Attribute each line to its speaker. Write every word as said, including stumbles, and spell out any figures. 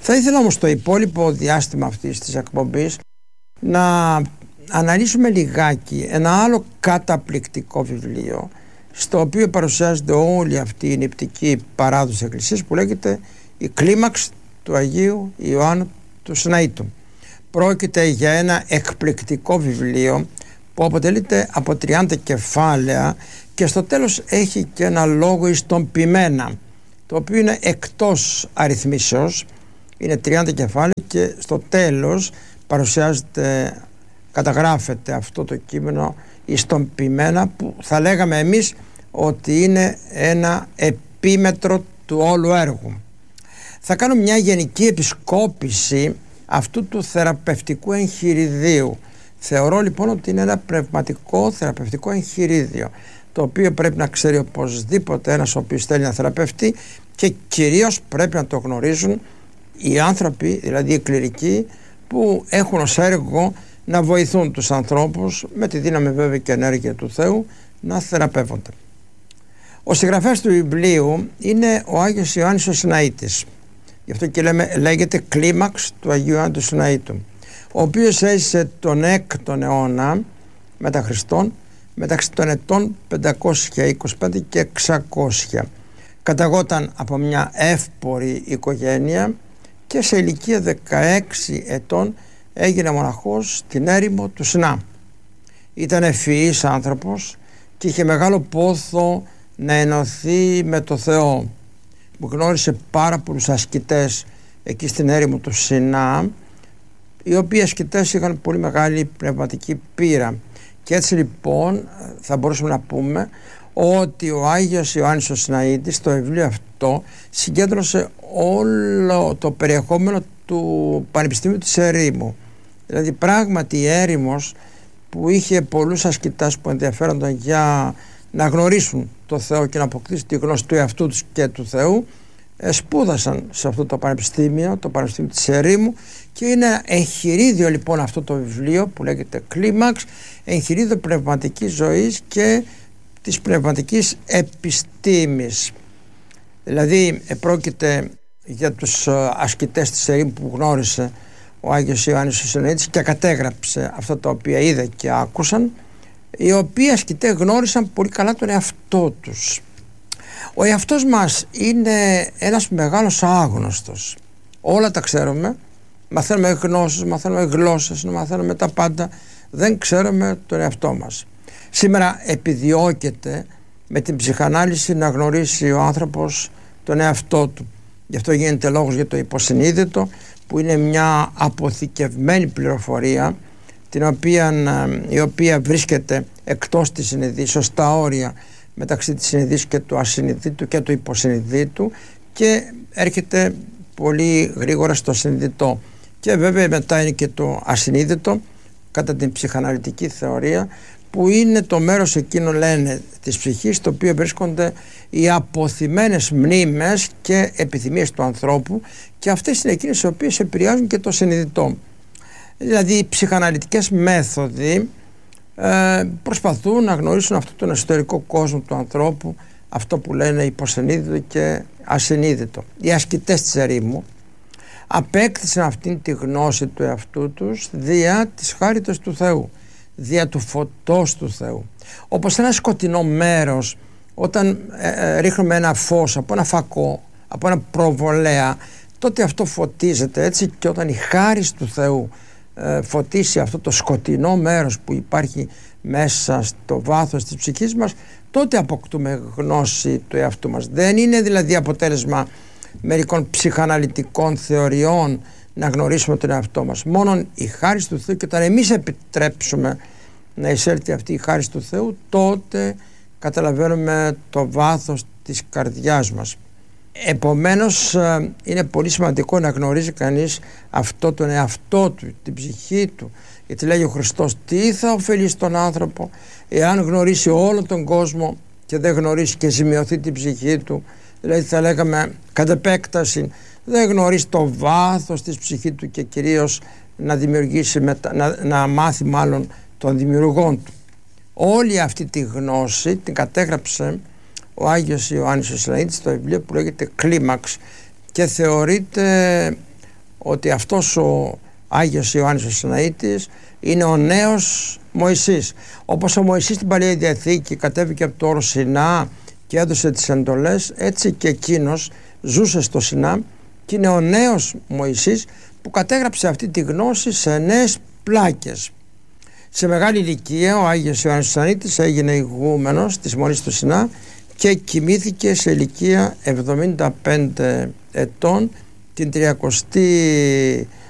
Speaker 1: Θα ήθελα όμως το υπόλοιπο διάστημα αυτής της εκπομπής να αναλύσουμε λιγάκι ένα άλλο καταπληκτικό βιβλίο, στο οποίο παρουσιάζεται όλη αυτή η νηπτική παράδοση Εκκλησίας, που λέγεται «Η κλίμαξ του Αγίου Ιωάννου του Σιναήτου». Πρόκειται για ένα εκπληκτικό βιβλίο που αποτελείται από τριάντα κεφάλαια και στο τέλος έχει και ένα λόγο εις τον ποιμένα, το οποίο είναι εκτός αριθμίσεως, είναι τριάντα κεφάλαια και στο τέλος παρουσιάζεται, καταγράφεται αυτό το κείμενο εις τον ποιμένα, που θα λέγαμε εμείς ότι είναι ένα επίμετρο του όλου έργου. Θα κάνω μια γενική επισκόπηση αυτού του θεραπευτικού εγχειριδίου. Θεωρώ λοιπόν ότι είναι ένα πνευματικό θεραπευτικό εγχειρίδιο, το οποίο πρέπει να ξέρει οπωσδήποτε ένας ο οποίος θέλει να θεραπευτεί, και κυρίως πρέπει να το γνωρίζουν οι άνθρωποι, δηλαδή οι κληρικοί, που έχουν ως έργο να βοηθούν τους ανθρώπους με τη δύναμη βέβαια και ενέργεια του Θεού να θεραπεύονται. Ο συγγραφέας του βιβλίου είναι ο Άγιος Ιωάννης ο Σιναήτης. Γι' αυτό και λέμε, λέγεται κλίμαξ του Αγίου Ιωάννου του Σιναήτου, ο οποίος έζησε τον έκτο αιώνα μετά Χριστόν, μεταξύ των ετών πεντακόσια είκοσι πέντε και εξακόσια. Καταγόταν από μια εύπορη οικογένεια και σε ηλικία δεκαέξι ετών έγινε μοναχός στην έρημο του Σινά. Ήταν ευφυής άνθρωπος και είχε μεγάλο πόθο να ενωθεί με το Θεό. Γνώρισε πάρα πολλούς ασκητές εκεί στην έρημο του Σινά, οι οποίοι ασκητές είχαν πολύ μεγάλη πνευματική πείρα. Και έτσι λοιπόν θα μπορούσαμε να πούμε ότι ο Άγιος Ιωάννης ο Σιναήτης στο βιβλίο αυτό συγκέντρωσε όλο το περιεχόμενο του Πανεπιστημίου της Ερήμου. Δηλαδή πράγματι η έρημος, που είχε πολλούς ασκητάς που ενδιαφέρονταν για να γνωρίσουν το Θεό και να αποκτήσουν τη γνώση του εαυτού τους και του Θεού, σπούδασαν σε αυτό το πανεπιστήμιο, το Πανεπιστήμιο της Ερήμου, και είναι εγχειρίδιο λοιπόν αυτό το βιβλίο που λέγεται Κλίμαξ, εγχειρίδιο πνευματικής ζωής και της πνευματικής επιστήμης. Δηλαδή πρόκειται για τους ασκητές της Ερήμου που γνώρισε ο Άγιος Ιωάννης ο Σιναήτης και κατέγραψε αυτά τα οποία είδε και άκουσαν, οι οποίοι ασκητές γνώρισαν πολύ καλά τον εαυτό τους. Ο εαυτός μας είναι ένας μεγάλος άγνωστος. Όλα τα ξέρουμε, μαθαίνουμε γνώσεις, μαθαίνουμε γλώσσες, μαθαίνουμε τα πάντα, δεν ξέρουμε τον εαυτό μας. Σήμερα επιδιώκεται με την ψυχανάλυση να γνωρίσει ο άνθρωπος τον εαυτό του. Γι' αυτό γίνεται λόγος για το υποσυνείδητο, που είναι μια αποθηκευμένη πληροφορία, την οποία, η οποία βρίσκεται εκτός της συνειδήσεως, στα όρια μεταξύ της συνειδήσεως και του ασυνειδήτου και του υποσυνειδήτου, και έρχεται πολύ γρήγορα στο συνειδητό. Και βέβαια μετά είναι και το ασυνείδητο, κατά την ψυχαναλυτική θεωρία, που είναι το μέρος εκείνο, λένε, της ψυχής, στο οποίο βρίσκονται οι αποθυμένες μνήμες και επιθυμίες του ανθρώπου, και αυτές είναι εκείνες οι οποίες επηρεάζουν και το συνειδητό. Δηλαδή οι ψυχαναλυτικές μέθοδοι ε, προσπαθούν να γνωρίσουν αυτόν τον εσωτερικό κόσμο του ανθρώπου, αυτό που λένε υποσυνείδητο και ασυνείδητο. Οι ασκητές της Ερήμου απέκτησαν αυτήν τη γνώση του εαυτού τους δια της χάριτος του Θεού, δια του φωτός του Θεού. Όπως ένα σκοτεινό μέρος, όταν ε, ε, ρίχνουμε ένα φως από ένα φακό, από ένα προβολέα, τότε αυτό φωτίζεται, έτσι, και όταν η χάρις του Θεού ε, φωτίσει αυτό το σκοτεινό μέρος που υπάρχει μέσα στο βάθος της ψυχής μας, τότε αποκτούμε γνώση του εαυτού μας. Δεν είναι δηλαδή αποτέλεσμα μερικών ψυχαναλυτικών θεωριών να γνωρίσουμε τον εαυτό μας. Μόνον η χάρις του Θεού, και όταν εμείς επιτρέψουμε να εισέλθει αυτή η χάρις του Θεού, τότε καταλαβαίνουμε το βάθος της καρδιάς μας. Επομένως είναι πολύ σημαντικό να γνωρίζει κανείς αυτό τον εαυτό του, την ψυχή του, γιατί λέγει ο Χριστός, τι θα ωφελήσει τον άνθρωπο εάν γνωρίσει όλο τον κόσμο και δεν γνωρίσει και ζημιωθεί την ψυχή του. Δηλαδή θα λέγαμε κατ' επέκταση, δεν γνωρίσει το βάθος της ψυχή του και κυρίως να δημιουργήσει, να, να μάθει μάλλον των δημιουργών του. Όλη αυτή τη γνώση την κατέγραψε ο Άγιος Ιωάννης ο Σιναήτης στο βιβλίο που λέγεται Κλίμαξ, και θεωρείται ότι αυτός ο Άγιος Ιωάννης ο Σιναήτης είναι ο νέος Μωυσής. Όπως ο Μωυσής στην Παλαιά Διαθήκη κατέβηκε από το όρο Σινά και έδωσε τις εντολές, έτσι και εκείνος ζούσε στο Σινά και είναι ο νέος Μωυσής που κατέγραψε αυτή τη γνώση σε νέες πλάκες. Σε μεγάλη ηλικία ο Άγιος Ιωάννης ο Σιναήτης έγινε ηγούμενος της Μονής του Σινά και κοιμήθηκε σε ηλικία εβδομήντα πέντε ετών την τριακοστή